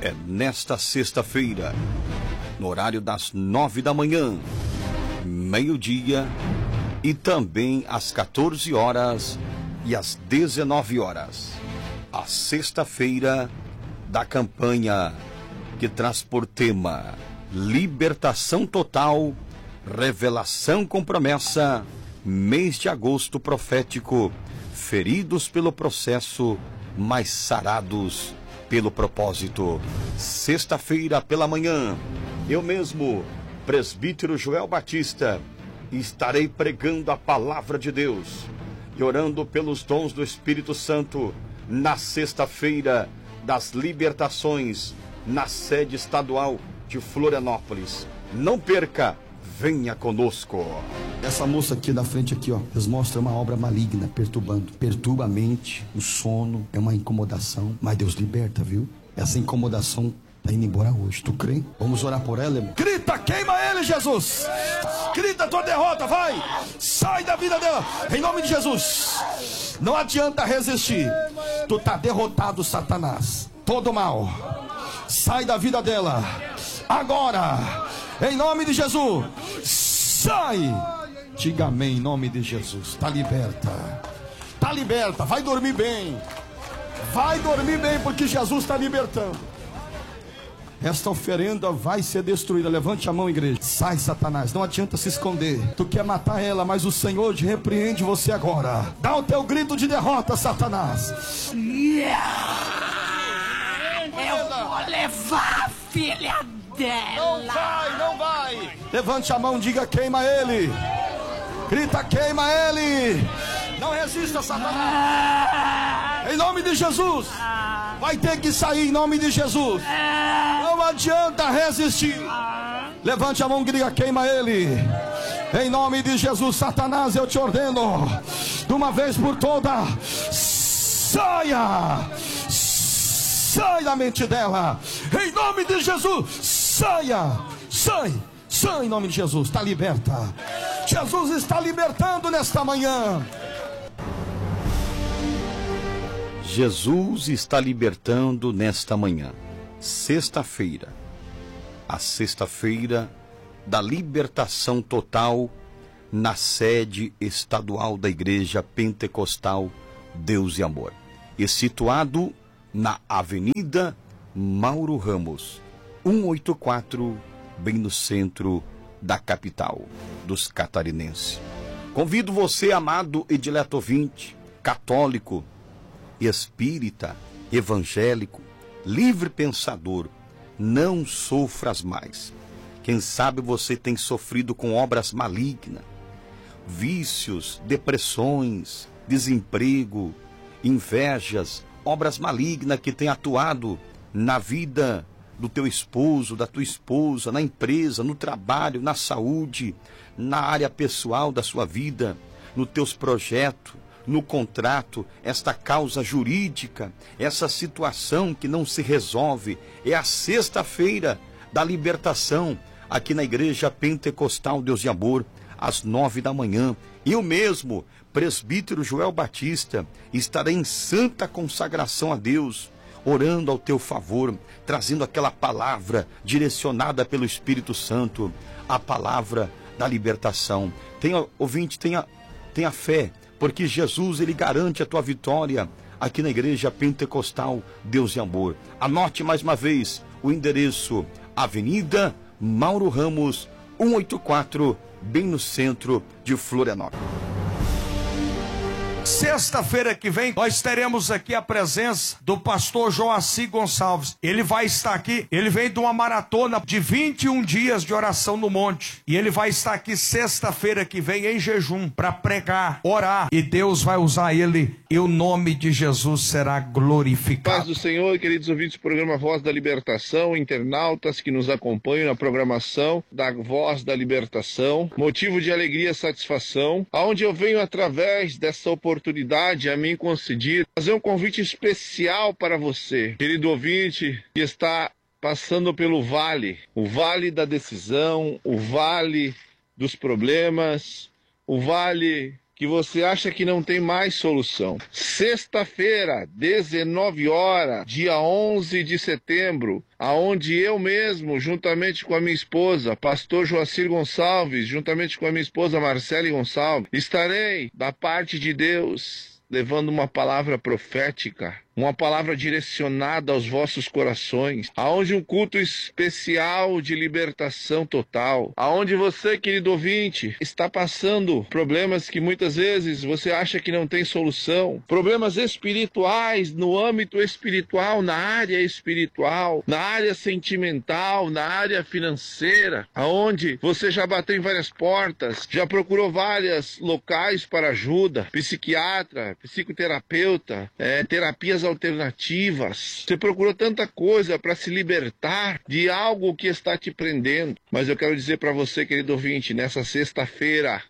é nesta sexta-feira, no horário das 9 da manhã, meio-dia e também às 14 horas e às 19 horas. A sexta-feira da campanha que traz por tema Libertação Total, Revelação com Promessa, mês de agosto profético, feridos pelo processo, mas sarados pelo propósito. Sexta-feira pela manhã, eu mesmo, presbítero Joel Batista, estarei pregando a palavra de Deus e orando pelos dons do Espírito Santo na sexta-feira das libertações, na sede estadual de Florianópolis. Não perca, venha conosco. Essa moça aqui da frente aqui, ó, Deus mostra uma obra maligna perturbando. Perturba a mente, o sono, é uma incomodação, mas Deus liberta, viu? Essa incomodação tá indo embora hoje, tu crê? Vamos orar por ela, irmão. Grita, queima ele, Jesus! Grita a tua derrota, vai! Sai da vida dela, em nome de Jesus! Não adianta resistir. Tu tá derrotado, Satanás. Todo mal. Sai da vida dela. Agora, em nome de Jesus. Sai! Diga amém, em nome de Jesus. Tá liberta. Tá liberta, vai dormir bem. Vai dormir bem, porque Jesus está libertando. Esta oferenda vai ser destruída. Levante a mão, igreja. Sai, Satanás, não adianta se esconder. Tu quer matar ela, mas o Senhor te repreende você agora. Dá o teu grito de derrota, Satanás. Eu vou levar a filha dela. Não vai, não vai. Levante a mão, diga queima ele. Grita, queima ele. Não resista, Satanás. Em nome de Jesus. Vai ter que sair em nome de Jesus. Não adianta resistir. Levante a mão, grita, queima ele. Em nome de Jesus, Satanás, eu te ordeno, de uma vez por todas, saia. Sai da mente dela. Em nome de Jesus, saia. Sai. Sai em nome de Jesus. Está liberta. Jesus está libertando nesta manhã. Jesus está libertando nesta manhã, sexta-feira, a sexta-feira da libertação total na sede estadual da Igreja Pentecostal Deus e Amor, e situado na Avenida Mauro Ramos, 184, bem no centro da capital dos catarinenses. Convido você, amado e dileto ouvinte, católico, espírita, evangélico, livre pensador, não sofras mais. Quem sabe você tem sofrido com obras malignas, vícios, depressões, desemprego, invejas, obras malignas que têm atuado na vida do teu esposo, da tua esposa, na empresa, no trabalho, na saúde, na área pessoal da sua vida, nos teus projetos, no contrato, esta causa jurídica, essa situação que não se resolve. É a sexta-feira da libertação aqui na Igreja Pentecostal Deus de Amor, às 9 da manhã. Eu mesmo, presbítero Joel Batista, estarei em santa consagração a Deus, orando ao teu favor, trazendo aquela palavra direcionada pelo Espírito Santo, a palavra da libertação. Tenha, ouvinte, tenha fé, porque Jesus, ele garante a tua vitória aqui na Igreja Pentecostal Deus e Amor. Anote mais uma vez o endereço: Avenida Mauro Ramos, 184, bem no centro de Florianópolis. Sexta-feira que vem, nós teremos aqui a presença do pastor Joaci Gonçalves. Ele vai estar aqui, ele vem de uma maratona de 21 dias de oração no monte. E ele vai estar aqui sexta-feira que vem em jejum para pregar, orar. E Deus vai usar ele e o nome de Jesus será glorificado. Paz do Senhor, queridos ouvintes do programa Voz da Libertação, internautas que nos acompanham na programação da Voz da Libertação. Motivo de alegria e satisfação, aonde eu venho através dessa oportunidade a mim concedida, fazer um convite especial para você, querido ouvinte, que está passando pelo vale, o vale da decisão, o vale dos problemas, o vale que você acha que não tem mais solução. Sexta-feira, 19 horas, dia 11 de setembro, aonde eu mesmo, juntamente com a minha esposa, pastor Joacir Gonçalves, juntamente com a minha esposa Marcele Gonçalves, estarei da parte de Deus levando uma palavra profética, uma palavra direcionada aos vossos corações, aonde um culto especial de libertação total, aonde você, querido ouvinte, está passando problemas que muitas vezes você acha que não tem solução, problemas espirituais, no âmbito espiritual, na área espiritual, na área sentimental, na área financeira, aonde você já bateu em várias portas, já procurou vários locais para ajuda, psiquiatra, psicoterapeuta, terapias alternativas. Você procurou tanta coisa para se libertar de algo que está te prendendo. Mas eu quero dizer para você, querido ouvinte, nessa sexta-feira,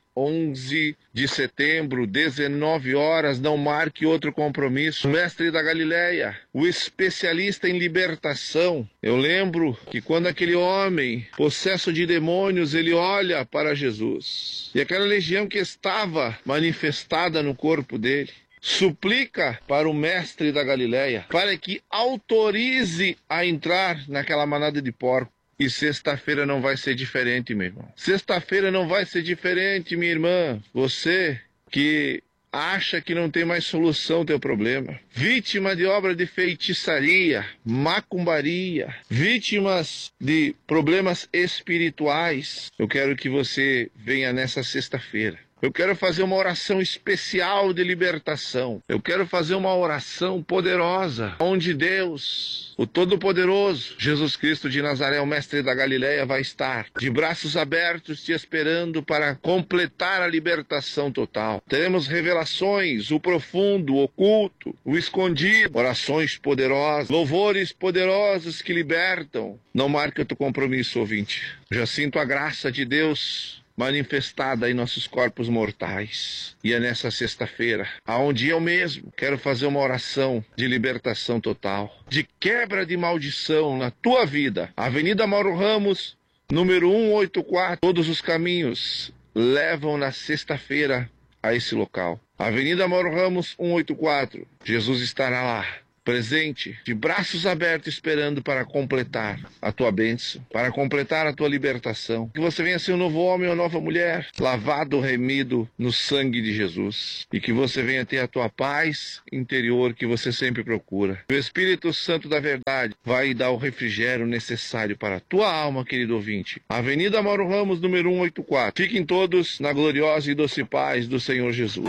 11 de setembro, 19 horas, não marque outro compromisso. O mestre da Galileia, o especialista em libertação. Eu lembro que quando aquele homem, possesso de demônios, ele olha para Jesus, e aquela legião que estava manifestada no corpo dele, suplica para o mestre da Galileia para que autorize a entrar naquela manada de porco. E sexta-feira não vai ser diferente, meu irmão. Sexta-feira não vai ser diferente, minha irmã. Você que acha que não tem mais solução teu problema, vítima de obra de feitiçaria, macumbaria, vítimas de problemas espirituais, eu quero que você venha nessa sexta-feira. Eu quero fazer uma oração especial de libertação. Eu quero fazer uma oração poderosa, onde Deus, o Todo-Poderoso, Jesus Cristo de Nazaré, o Mestre da Galileia, vai estar de braços abertos te esperando para completar a libertação total. Teremos revelações, o profundo, o oculto, o escondido, orações poderosas, louvores poderosos que libertam. Não marque o teu compromisso, ouvinte. Já sinto a graça de Deus manifestada em nossos corpos mortais. E é nessa sexta-feira, aonde eu mesmo quero fazer uma oração de libertação total, de quebra de maldição na tua vida. Avenida Mauro Ramos, número 184, todos os caminhos levam na sexta-feira a esse local. Avenida Mauro Ramos, 184, Jesus estará lá, presente, de braços abertos, esperando para completar a tua bênção, para completar a tua libertação. Que você venha ser um novo homem ou nova mulher, lavado, remido no sangue de Jesus. E que você venha ter a tua paz interior que você sempre procura. O Espírito Santo da verdade vai dar o refrigério necessário para a tua alma, querido ouvinte. Avenida Mauro Ramos, número 184. Fiquem todos na gloriosa e doce paz do Senhor Jesus.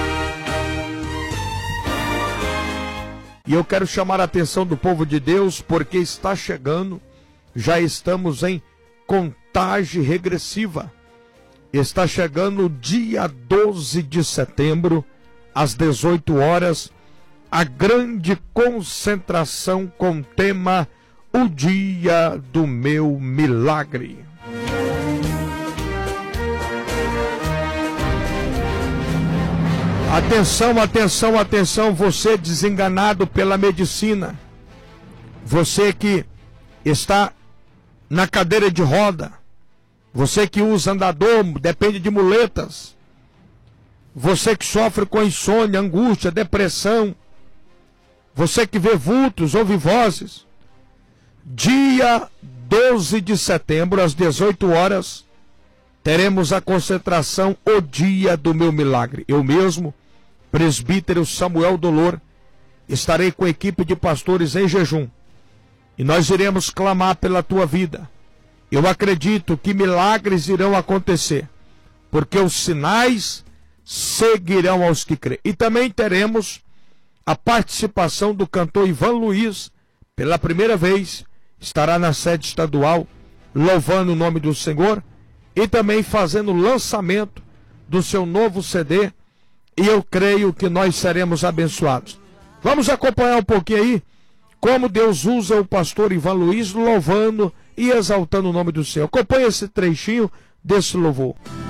E eu quero chamar a atenção do povo de Deus, porque está chegando, já estamos em contagem regressiva. Está chegando o dia 12 de setembro, às 18 horas, a grande concentração com o tema O Dia do Meu Milagre. Atenção, atenção, atenção, você desenganado pela medicina, você que está na cadeira de roda, você que usa andador, depende de muletas, você que sofre com insônia, angústia, depressão, você que vê vultos, ouve vozes, dia 12 de setembro, às 18 horas, teremos a concentração O Dia do Meu Milagre. Eu mesmo, presbítero Samuel Dolor, estarei com a equipe de pastores em jejum. E nós iremos clamar pela tua vida. Eu acredito que milagres irão acontecer, porque os sinais seguirão aos que crêem. E também teremos a participação do cantor Ivan Luiz, pela primeira vez, estará na sede estadual, louvando o nome do Senhor, e também fazendo o lançamento do seu novo CD, e eu creio que nós seremos abençoados. Vamos acompanhar um pouquinho aí, como Deus usa o pastor Ivan Luiz, louvando e exaltando o nome do Senhor. Acompanhe esse trechinho desse louvor.